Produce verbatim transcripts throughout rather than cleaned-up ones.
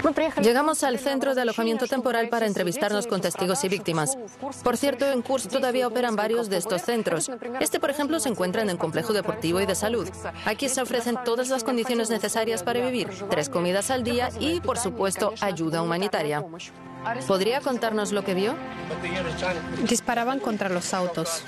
Llegamos al centro de alojamiento temporal para entrevistarnos con testigos y víctimas. Por cierto, en Kursk todavía operan varios de estos centros. Este, por ejemplo, se encuentra en el complejo deportivo y de salud. Aquí se ofrecen todas las condiciones necesarias para vivir, tres comidas al día y, por supuesto, ayuda humanitaria. ¿Podría contarnos lo que vio? Disparaban contra los autos.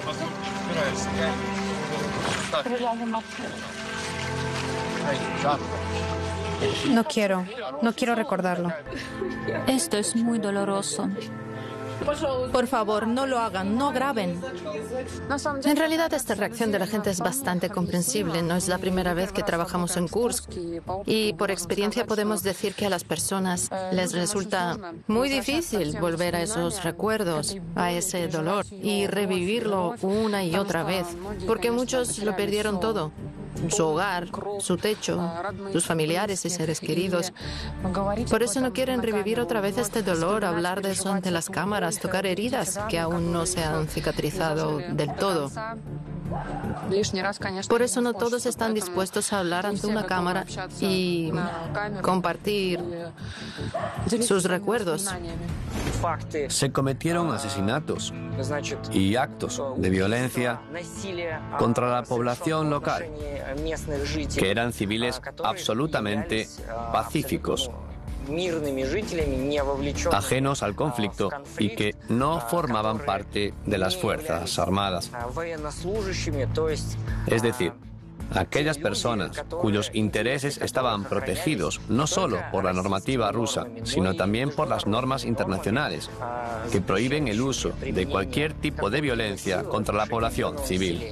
No quiero, no quiero recordarlo. Esto es muy doloroso. Por favor, no lo hagan, no graben. En realidad, esta reacción de la gente es bastante comprensible. No es la primera vez que trabajamos en Kursk. Y por experiencia podemos decir que a las personas les resulta muy difícil volver a esos recuerdos, a ese dolor, y revivirlo una y otra vez. Porque muchos lo perdieron todo. Su hogar, su techo, sus familiares y seres queridos. Por eso no quieren revivir otra vez este dolor, hablar de eso ante las cámaras, tocar heridas que aún no se han cicatrizado del todo. Por eso no todos están dispuestos a hablar ante una cámara y compartir sus recuerdos. Se cometieron asesinatos y actos de violencia contra la población local, que eran civiles absolutamente pacíficos, ajenos al conflicto y que no formaban parte de las Fuerzas Armadas. Es decir, aquellas personas cuyos intereses estaban protegidos no solo por la normativa rusa, sino también por las normas internacionales, que prohíben el uso de cualquier tipo de violencia contra la población civil.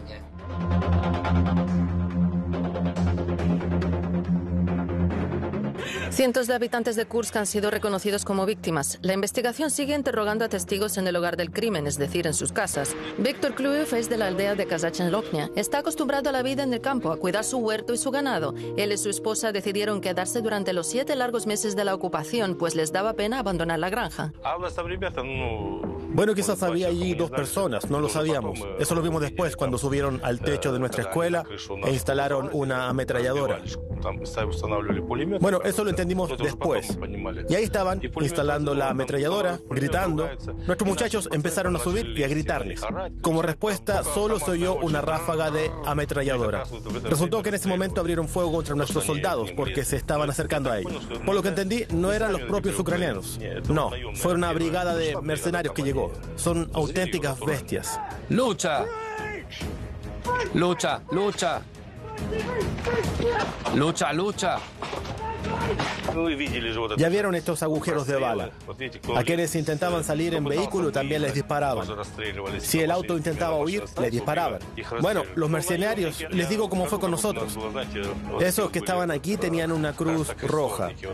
Cientos de habitantes de Kursk han sido reconocidos como víctimas. La investigación sigue interrogando a testigos en el lugar del crimen, es decir, en sus casas. Víctor Kluyev es de la aldea de Kazachynloknia. Está acostumbrado a la vida en el campo, a cuidar su huerto y su ganado. Él y su esposa decidieron quedarse durante los siete largos meses de la ocupación, pues les daba pena abandonar la granja. Bueno, quizás había allí dos personas, no lo sabíamos. Eso lo vimos después, cuando subieron al techo de nuestra escuela e instalaron una ametralladora. Bueno, eso lo entendimos después. Y ahí estaban, instalando la ametralladora, gritando. Nuestros muchachos empezaron a subir y a gritarles. Como respuesta, solo se oyó una ráfaga de ametralladora. Resultó que en ese momento abrieron fuego contra nuestros soldados porque se estaban acercando a ellos. Por lo que entendí, no eran los propios ucranianos. No, fue una brigada de mercenarios que llegó. Son auténticas bestias. ¡Lucha! ¡Lucha! ¡Lucha! ¡Lucha! ¡Lucha! Ya vieron estos agujeros de bala. A quienes intentaban salir en vehículo también les disparaban. Si el auto intentaba huir, les disparaban. Bueno, los mercenarios, les digo cómo fue con nosotros. Esos que estaban aquí tenían una cruz roja.